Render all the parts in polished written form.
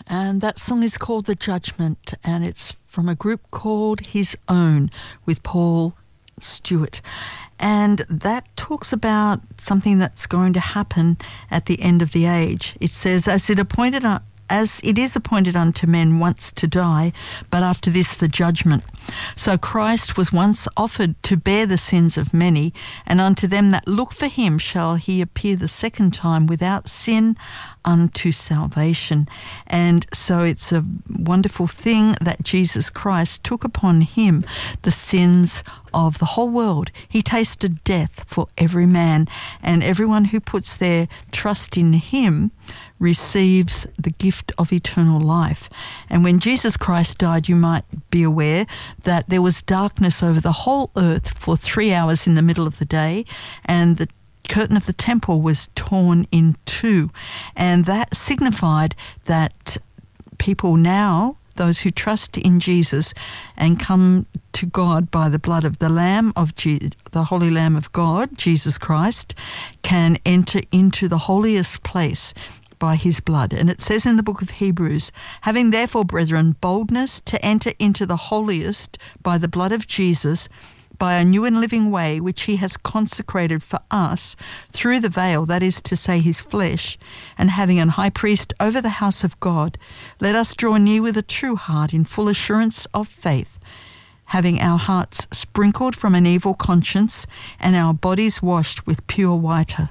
And that song is called The Judgment, and it's from a group called His Own with Paul Stewart. And that talks about something that's going to happen at the end of the age. It says, as it is appointed unto men once to die, but after this the judgment. So Christ was once offered to bear the sins of many, and unto them that look for him shall he appear the second time without sin unto salvation. And so it's a wonderful thing that Jesus Christ took upon him the sins of the whole world. He tasted death for every man, and everyone who puts their trust in him receives the gift of eternal life. And when Jesus Christ died, you might be aware that there was darkness over the whole earth for 3 hours in the middle of the day, and the curtain of the temple was torn in two. And that signified that people now, those who trust in Jesus and come to God by the blood of the Lamb of the Holy Lamb of God, Jesus Christ, can enter into the holiest place by his blood. And it says in the book of Hebrews, having therefore, brethren, boldness to enter into the holiest by the blood of Jesus, by a new and living way which he has consecrated for us through the veil, that is to say his flesh, and having an high priest over the house of God, let us draw near with a true heart in full assurance of faith, having our hearts sprinkled from an evil conscience and our bodies washed with pure water.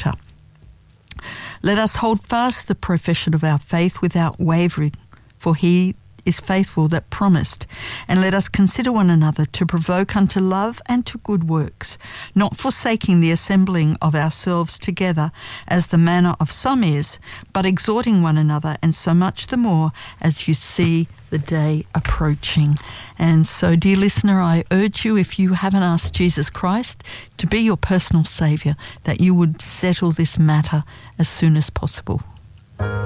Let us hold fast the profession of our faith without wavering, for he is faithful that promised. And let us consider one another to provoke unto love and to good works, not forsaking the assembling of ourselves together, as the manner of some is, but exhorting one another, and so much the more as you see the day approaching. And so, dear listener, I urge you, if you haven't asked Jesus Christ to be your personal Saviour, that you would settle this matter as soon as possible.